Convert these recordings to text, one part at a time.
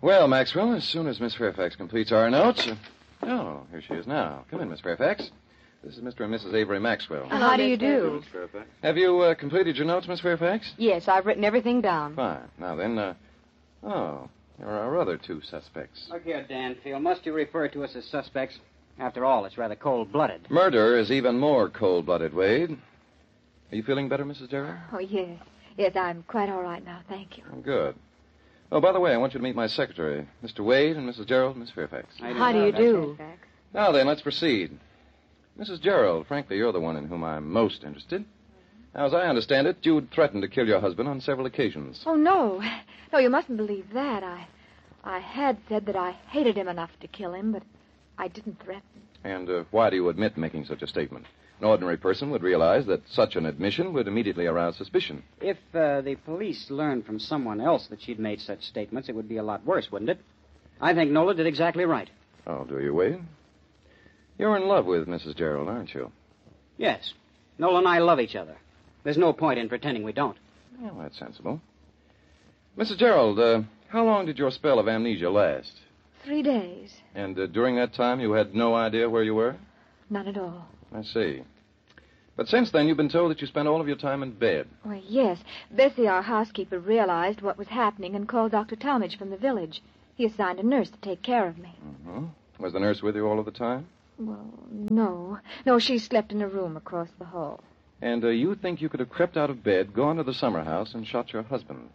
Well, Maxwell, as soon as Miss Fairfax completes our notes... Oh, here she is now. Come in, Miss Fairfax. This is Mr. and Mrs. Avery Maxwell. How do you do? Miss Fairfax. Have you completed your notes, Miss Fairfax? Yes, I've written everything down. Fine. Now then, there are our other two suspects. Look here, Danfield. Must you refer to us as suspects? After all, it's rather cold-blooded. Murder is even more cold-blooded, Wade. Are you feeling better, Mrs. Gerald? Oh, yes. Yes, I'm quite all right now, thank you. Oh, good. Oh, by the way, I want you to meet my secretary, Mr. Wade and Mrs. Gerald, Miss Fairfax. How do you do? Now then, let's proceed. Mrs. Gerald, frankly, you're the one in whom I'm most interested. Now, as I understand it, you'd threatened to kill your husband on several occasions. Oh, no. No, you mustn't believe that. I had said that I hated him enough to kill him, but I didn't threaten. And why do you admit making such a statement? An ordinary person would realize that such an admission would immediately arouse suspicion. If the police learned from someone else that she'd made such statements, it would be a lot worse, wouldn't it? I think Nola did exactly right. Oh, do you, Wade? You're in love with Mrs. Gerald, aren't you? Yes. Nola and I love each other. There's no point in pretending we don't. Well, that's sensible. Mrs. Gerald, how long did your spell of amnesia last? 3 days. And during that time, you had no idea where you were? None at all. I see. But since then, you've been told that you spent all of your time in bed. Well, yes. Bessie, our housekeeper, realized what was happening and called Dr. Talmadge from the village. He assigned a nurse to take care of me. Mm-hmm. Was the nurse with you all of the time? Well, no. No, she slept in a room across the hall. And you think you could have crept out of bed, gone to the summer house, and shot your husband?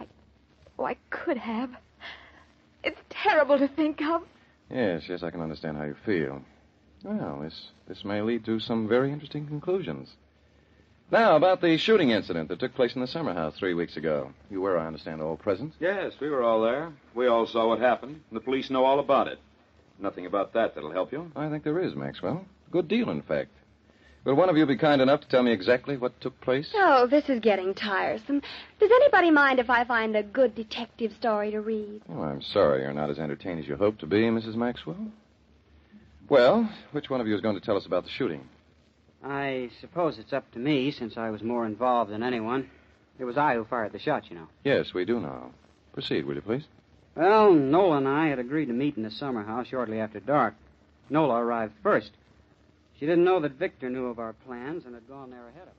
I could have. It's terrible to think of. Yes, I can understand how you feel. Well, this may lead to some very interesting conclusions. Now, about the shooting incident that took place in the summer house 3 weeks ago. You were, I understand, all present? Yes, we were all there. We all saw what happened. The police know all about it. Nothing about that'll help you. I think there is, Maxwell. A good deal, in fact. Will one of you be kind enough to tell me exactly what took place? Oh, this is getting tiresome. Does anybody mind if I find a good detective story to read? Oh, I'm sorry you're not as entertained as you hoped to be, Mrs. Maxwell. Well, which one of you is going to tell us about the shooting? I suppose it's up to me, since I was more involved than anyone. It was I who fired the shot, you know. Yes, we do know. Proceed, will you, please? Well, Nola and I had agreed to meet in the summer house shortly after dark. Nola arrived first. She didn't know that Victor knew of our plans and had gone there ahead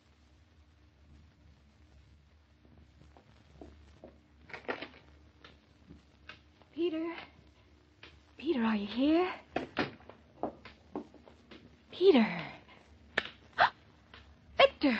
of us. Peter? Peter, are you here? Peter. Victor!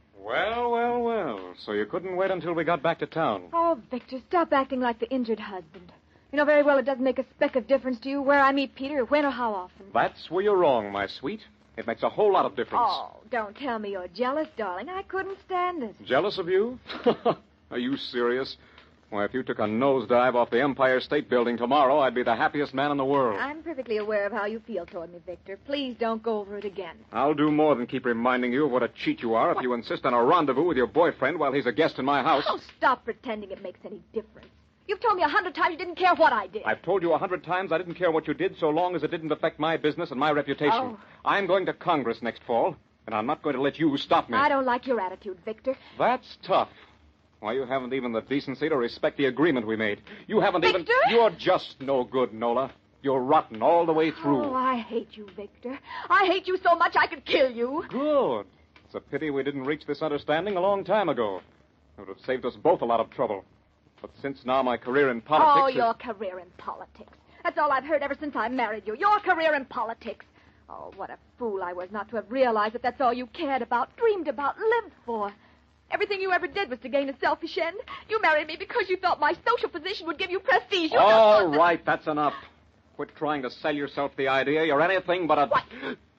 Well. So you couldn't wait until we got back to town. Oh, Victor, stop acting like the injured husband. You know very well it doesn't make a speck of difference to you where I meet Peter, when or how often. That's where you're wrong, my sweet. It makes a whole lot of difference. Oh, don't tell me you're jealous, darling. I couldn't stand it. Jealous of you? Are you serious? Why, if you took a nosedive off the Empire State Building tomorrow, I'd be the happiest man in the world. I'm perfectly aware of how you feel toward me, Victor. Please don't go over it again. I'll do more than keep reminding you of what a cheat you are if you insist on a rendezvous with your boyfriend while he's a guest in my house. Oh, stop pretending it makes any difference. You've told me 100 times you didn't care what I did. I've told you 100 times I didn't care what you did so long as it didn't affect my business and my reputation. Oh. I'm going to Congress next fall, and I'm not going to let you stop me. I don't like your attitude, Victor. That's tough. Why, you haven't even the decency to respect the agreement we made. You haven't Victor? even... You're just no good, Nola. You're rotten all the way through. Oh, I hate you, Victor. I hate you so much I could kill you. Good. It's a pity we didn't reach this understanding a long time ago. It would have saved us both a lot of trouble. But since now my career in politics... Oh, your career in politics. That's all I've heard ever since I married you. Your career in politics. Oh, what a fool I was not to have realized that that's all you cared about, dreamed about, lived for. Everything you ever did was to gain a selfish end. You married me because you thought my social position would give you prestige. All right, that's enough. Quit trying to sell yourself the idea you're anything but a... What?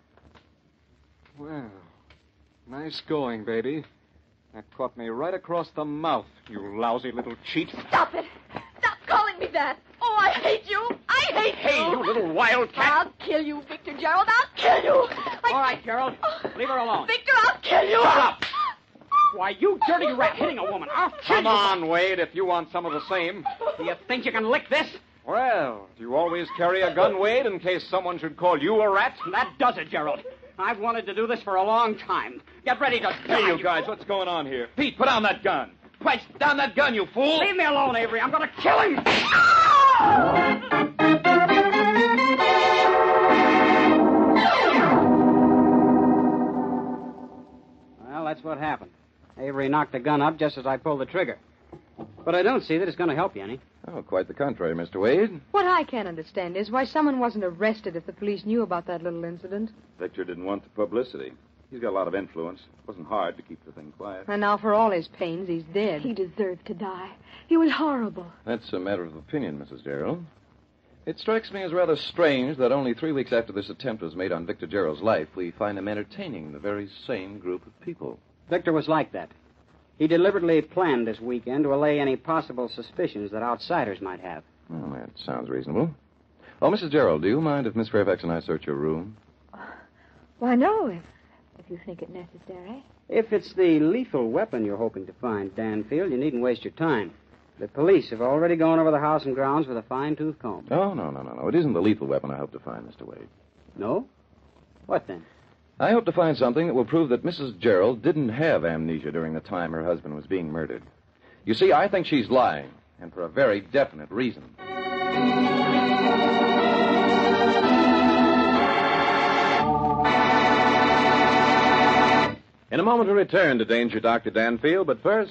Well, nice going, baby. That caught me right across the mouth, you lousy little cheat. Stop it. Stop calling me that. Oh, I hate you. I hate you. Hey, you little wildcat. I'll kill you, Victor Gerald. I'll kill you. All right, Gerald. Leave her alone. Victor, I'll kill you. Shut up. Why, you dirty rat hitting a woman. I'll kill Come you. on, Wade, if you want some of the same. Do you think you can lick this? Well, do you always carry a gun, Wade, in case someone should call you a rat? That does it, Gerald. I've wanted to do this for a long time. Get ready to die. Hey, you guys, what's going on here? Pete, put down that gun. Put down that gun, you fool. Leave me alone, Avery. I'm going to kill him. Ah! Well, that's what happened. Avery knocked the gun up just as I pulled the trigger. But I don't see that it's going to help you any. Oh, quite the contrary, Mr. Wade. What I can't understand is why someone wasn't arrested if the police knew about that little incident. Victor didn't want the publicity. He's got a lot of influence. It wasn't hard to keep the thing quiet. And now, for all his pains, he's dead. He deserved to die. He was horrible. That's a matter of opinion, Mrs. Gerald. It strikes me as rather strange that only 3 weeks after this attempt was made on Victor Gerald's life, we find him entertaining the very same group of people. Victor was like that. He deliberately planned this weekend to allay any possible suspicions that outsiders might have. Well, that sounds reasonable. Oh, Mrs. Gerald, do you mind if Miss Fairfax and I search your room? Why, no, if you think it necessary. If it's the lethal weapon you're hoping to find, Danfield, you needn't waste your time. The police have already gone over the house and grounds with a fine-tooth comb. Oh, no. It isn't the lethal weapon I hope to find, Mr. Wade. No? What then? I hope to find something that will prove that Mrs. Gerald didn't have amnesia during the time her husband was being murdered. You see, I think she's lying, and for a very definite reason. In a moment, we'll return to Danger Dr. Danfield, but first...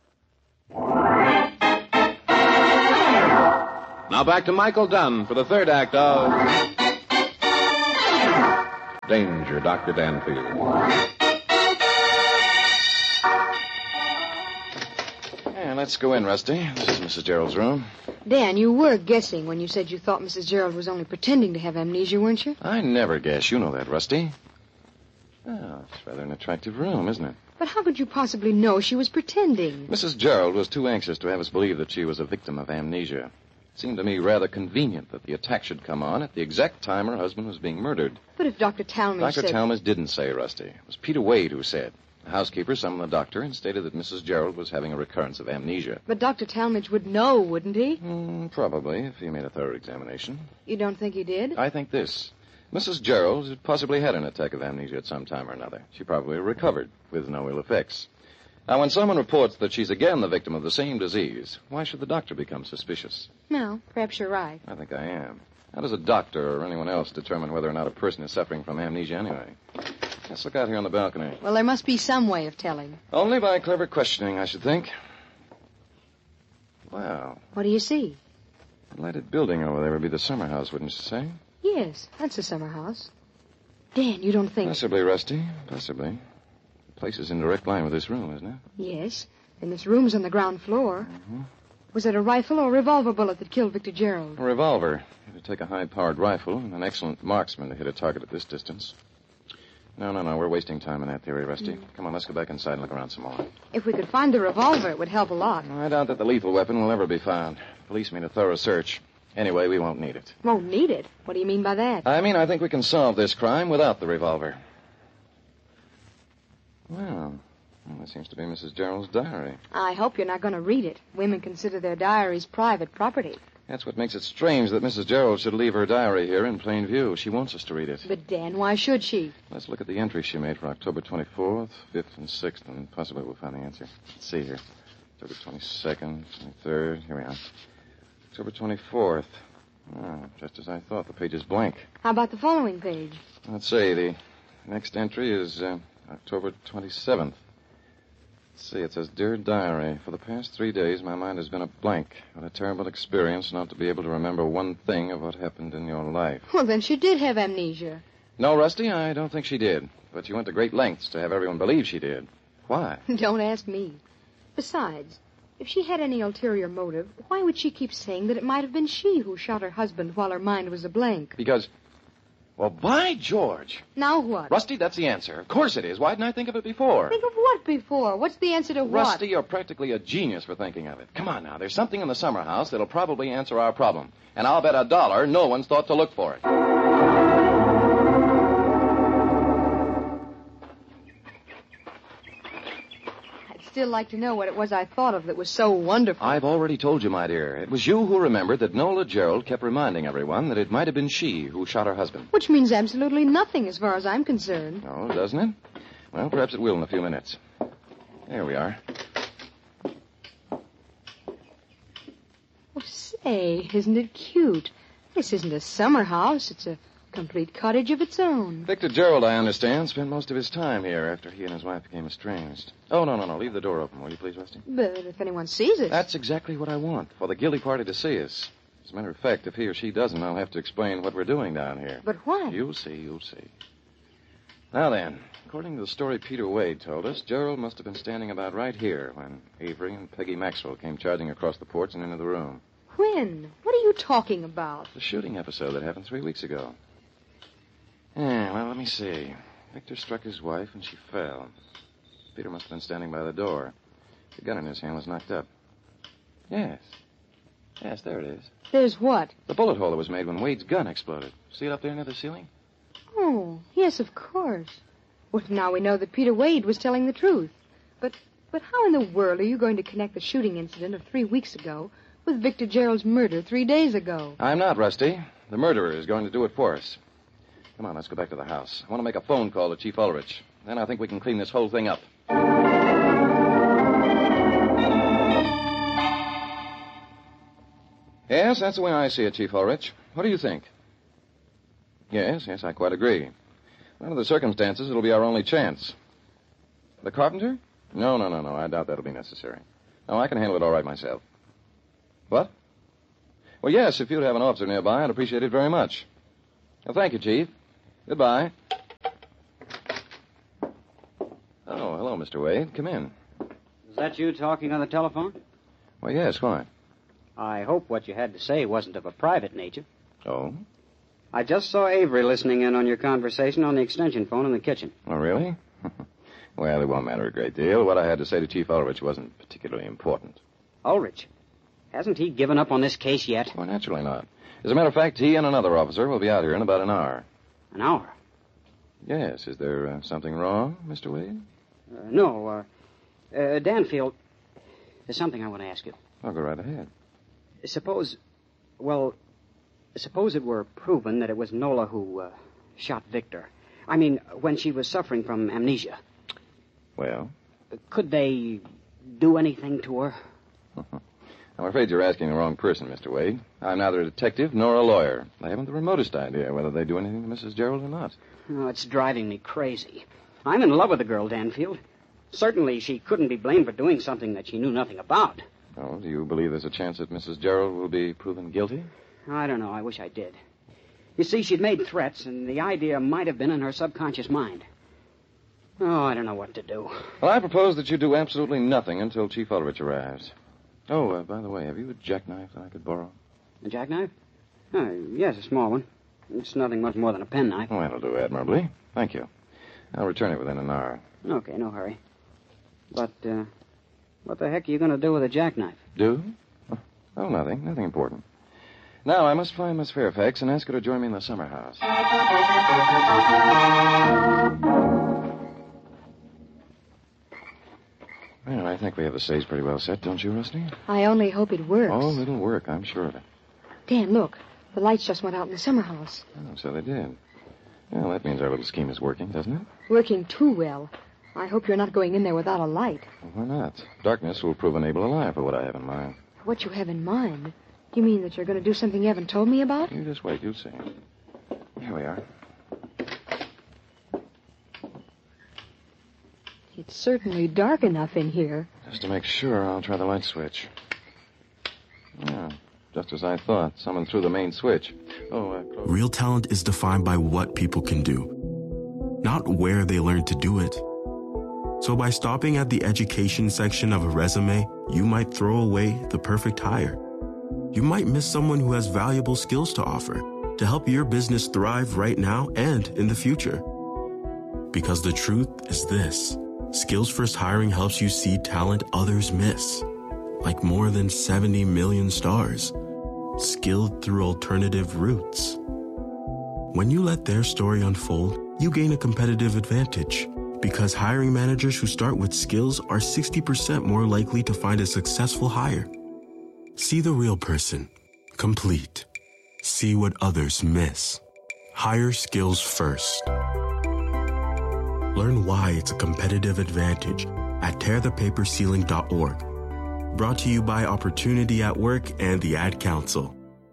Now back to Michael Dunn for the third act of... Danger, Dr. Danfield. Yeah, let's go in, Rusty. This is Mrs. Gerald's room. Dan, you were guessing when you said you thought Mrs. Gerald was only pretending to have amnesia, weren't you? I never guess. You know that, Rusty. Oh, it's rather an attractive room, isn't it? But how could you possibly know she was pretending? Mrs. Gerald was too anxious to have us believe that she was a victim of amnesia. It seemed to me rather convenient that the attack should come on at the exact time her husband was being murdered. But if Dr. Talmadge Dr. Talmadge didn't say, Rusty. It was Peter Wade who said. The housekeeper summoned the doctor and stated that Mrs. Gerald was having a recurrence of amnesia. But Dr. Talmadge would know, wouldn't he? Probably, if he made a thorough examination. You don't think he did? I think this. Mrs. Gerald had possibly had an attack of amnesia at some time or another. She probably recovered with no ill effects. Now, when someone reports that she's again the victim of the same disease, why should the doctor become suspicious? No, perhaps you're right. I think I am. How does a doctor or anyone else determine whether or not a person is suffering from amnesia anyway? Let's look out here on the balcony. Well, there must be some way of telling. Only by clever questioning, I should think. Wow. What do you see? A lighted building over there would be the summer house, wouldn't you say? Yes, that's a summer house. Dan, you don't think... Possibly, Rusty. Possibly. The place is in direct line with this room, isn't it? Yes, and this room's on the ground floor. Mm-hmm. Was it a rifle or a revolver bullet that killed Victor Gerald? A revolver. It would take a high-powered rifle and an excellent marksman to hit a target at this distance. No. We're wasting time in that theory, Rusty. Come on, let's go back inside and look around some more. If we could find the revolver, it would help a lot. I doubt that the lethal weapon will ever be found. Police made a thorough search. Anyway, we won't need it. Won't need it? What do you mean by that? I mean, I think we can solve this crime without the revolver. Well, that seems to be Mrs. Gerald's diary. I hope you're not going to read it. Women consider their diaries private property. That's what makes it strange that Mrs. Gerald should leave her diary here in plain view. She wants us to read it. But, Dan, why should she? Let's look at the entries she made for October 24th, 5th, and 6th, and possibly we'll find the answer. Let's see here. October 22nd, 23rd. Here we are. October 24th. Oh, just as I thought. The page is blank. How about the following page? Let's see. The next entry is October 27th. Let's see. It says, Dear Diary, for the past 3 days, my mind has been a blank. What a terrible experience not to be able to remember one thing of what happened in your life. Well, then she did have amnesia. No, Rusty, I don't think she did. But she went to great lengths to have everyone believe she did. Why? Don't ask me. Besides, if she had any ulterior motive, why would she keep saying that it might have been she who shot her husband while her mind was a blank? Because, well, by George. Now what? Rusty, that's the answer. Of course it is. Why didn't I think of it before? Think of what before? What's the answer to what? Rusty, you're practically a genius for thinking of it. Come on now. There's something in the summer house that'll probably answer our problem. And I'll bet $1 no one's thought to look for it. I'd still like to know what it was I thought of that was so wonderful. I've already told you, my dear. It was you who remembered that Nola Gerald kept reminding everyone that it might have been she who shot her husband. Which means absolutely nothing as far as I'm concerned. Oh, doesn't it? Well, perhaps it will in a few minutes. There we are. Oh, see, Say, isn't it cute? This isn't a summer house. It's a complete cottage of its own. Victor Gerald, I understand, spent most of his time here after he and his wife became estranged. Oh, no. Leave the door open, will you please, Rusty? But if anyone sees us... That's exactly what I want, for the guilty party to see us. As a matter of fact, if he or she doesn't, I'll have to explain what we're doing down here. But why? You'll see. Now then, according to the story Peter Wade told us, Gerald must have been standing about right here when Avery and Peggy Maxwell came charging across the porch and into the room. When? What are you talking about? The shooting episode that happened 3 weeks ago. Yeah, well, let me see. Victor struck his wife and she fell. Peter must have been standing by the door. The gun in his hand was knocked up. Yes, there it is. There's what? The bullet hole that was made when Wade's gun exploded. See it up there near the ceiling? Oh, yes, of course. Well, now we know that Peter Wade was telling the truth. But how in the world are you going to connect the shooting incident of 3 weeks ago with Victor Gerald's murder 3 days ago? I'm not, Rusty. The murderer is going to do it for us. Come on, let's go back to the house. I want to make a phone call to Chief Ulrich. Then I think we can clean this whole thing up. Yes, that's the way I see it, Chief Ulrich. What do you think? Yes, I quite agree. Under the circumstances, it'll be our only chance. The carpenter? No. I doubt that'll be necessary. No, I can handle it all right myself. What? Well, yes, if you'd have an officer nearby, I'd appreciate it very much. Well, thank you, Chief. Goodbye. Oh, hello, Mr. Wade. Come in. Is that you talking on the telephone? Well, yes, why? I hope what you had to say wasn't of a private nature. Oh? I just saw Avery listening in on your conversation on the extension phone in the kitchen. Oh, really? Well, it won't matter a great deal. What I had to say to Chief Ulrich wasn't particularly important. Ulrich? Hasn't he given up on this case yet? Well, naturally not. As a matter of fact, he and another officer will be out here in about an hour. An hour? Yes. Is there something wrong, Mr. Wade? No. Danfield, there's something I want to ask you. I'll go right ahead. Suppose it were proven that it was Nola who shot Victor. I mean, when she was suffering from amnesia. Well? Could they do anything to her? I'm afraid you're asking the wrong person, Mr. Wade. I'm neither a detective nor a lawyer. I haven't the remotest idea whether they do anything to Mrs. Gerald or not. Oh, it's driving me crazy. I'm in love with the girl, Danfield. Certainly she couldn't be blamed for doing something that she knew nothing about. Oh, do you believe there's a chance that Mrs. Gerald will be proven guilty? I don't know. I wish I did. You see, she'd made threats, and the idea might have been in her subconscious mind. Oh, I don't know what to do. Well, I propose that you do absolutely nothing until Chief Ulrich arrives. Oh, by the way, have you a jackknife that I could borrow? A jackknife? Oh, yes, a small one. It's nothing much more than a penknife. Oh, that'll do admirably. Thank you. I'll return it within an hour. Okay, no hurry. But, what the heck are you going to do with a jackknife? Do? Oh, nothing. Nothing important. Now, I must find Miss Fairfax and ask her to join me in the summer house. Well, I think we have the stage pretty well set, don't you, Rusty? I only hope it works. Oh, it'll work. I'm sure of it. Dan, look. The lights just went out in the summer house. Oh, so they did. Well, that means our little scheme is working, doesn't it? Working too well. I hope you're not going in there without a light. Well, why not? Darkness will prove enable a lie for what I have in mind. What you have in mind? You mean that you're going to do something you haven't told me about? You just wait. You'll see. Here we are. It's certainly dark enough in here. Just to make sure, I'll try the light switch. Yeah, just as I thought. Someone threw the main switch. Real talent is defined by what people can do, not where they learn to do it. So by stopping at the education section of a resume, you might throw away the perfect hire. You might miss someone who has valuable skills to offer to help your business thrive right now and in the future. Because the truth is this: Skills First Hiring helps you see talent others miss, like more than 70 million stars, skilled through alternative routes. When you let their story unfold, you gain a competitive advantage, because hiring managers who start with skills are 60% more likely to find a successful hire. See the real person, complete. See what others miss. Hire skills first. Learn why it's a competitive advantage at tearthepaperceiling.org. Brought to you by Opportunity at Work and the Ad Council.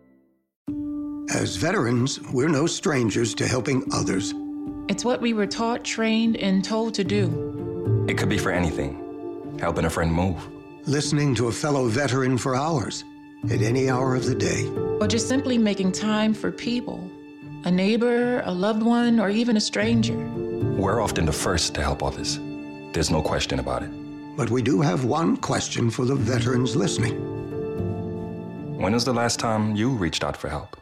As veterans, we're no strangers to helping others. It's what we were taught, trained, and told to do. It could be for anything. Helping a friend move. Listening to a fellow veteran for hours, at any hour of the day. Or just simply making time for people. A neighbor, a loved one, or even a stranger. We're often the first to help others. There's no question about it. But we do have one question for the veterans listening. When was the last time you reached out for help?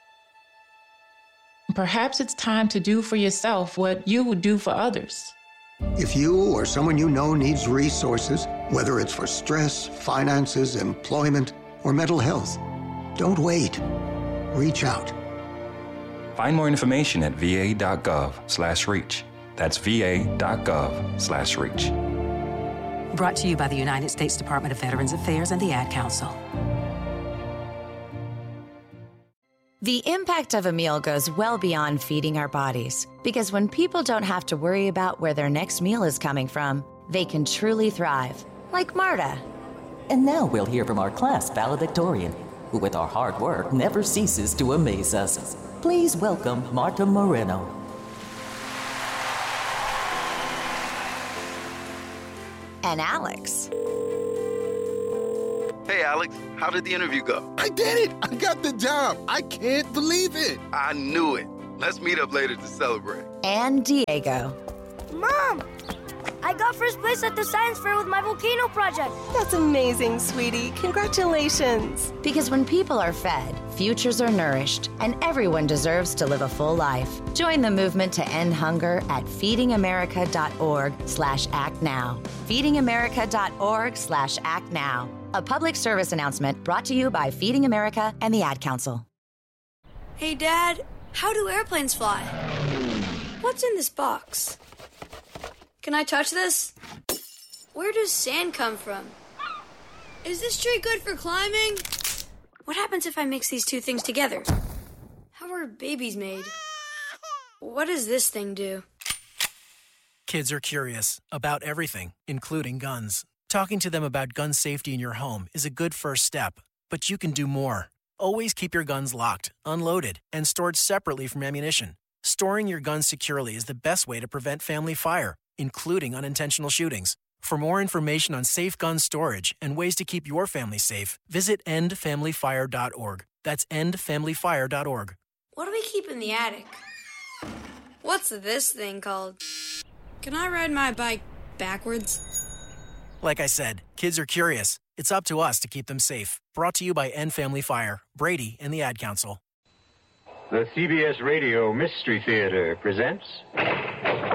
Perhaps it's time to do for yourself what you would do for others. If you or someone you know needs resources, whether it's for stress, finances, employment, or mental health, don't wait. Reach out. Find more information at va.gov/reach. That's va.gov/reach. Brought to you by the United States Department of Veterans Affairs and the Ad Council. The impact of a meal goes well beyond feeding our bodies, because when people don't have to worry about where their next meal is coming from, they can truly thrive, like Marta. And now we'll hear from our class valedictorian, who with our hard work never ceases to amaze us. Please welcome Marta Moreno. And Alex. Hey, Alex, how did the interview go? I did it! I got the job! I can't believe it! I knew it. Let's meet up later to celebrate. And Diego. Mom! I got first place at the science fair with my volcano project. That's amazing, sweetie. Congratulations. Because when people are fed, futures are nourished, and everyone deserves to live a full life. Join the movement to end hunger at feedingamerica.org/actnow. feedingamerica.org/actnow. A public service announcement brought to you by Feeding America and the Ad Council. Hey, Dad, how do airplanes fly? What's in this box? Can I touch this? Where does sand come from? Is this tree good for climbing? What happens if I mix these two things together? How are babies made? What does this thing do? Kids are curious about everything, including guns. Talking to them about gun safety in your home is a good first step, but you can do more. Always keep your guns locked, unloaded, and stored separately from ammunition. Storing your guns securely is the best way to prevent family fire, including unintentional shootings. For more information on safe gun storage and ways to keep your family safe, visit endfamilyfire.org. That's endfamilyfire.org. What do we keep in the attic? What's this thing called? Can I ride my bike backwards? Like I said, kids are curious. It's up to us to keep them safe. Brought to you by End Family Fire, Brady, and the Ad Council. The CBS Radio Mystery Theater presents